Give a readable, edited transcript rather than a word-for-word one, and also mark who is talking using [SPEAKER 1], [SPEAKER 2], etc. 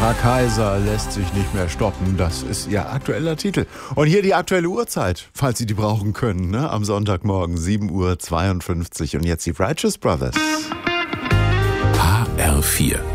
[SPEAKER 1] Sarah Kaiser lässt sich nicht mehr stoppen. Das ist ihr aktueller Titel. Und hier die aktuelle Uhrzeit, falls Sie die brauchen können, ne? Am Sonntagmorgen 7:52 Uhr. Und jetzt die Righteous Brothers.
[SPEAKER 2] HR4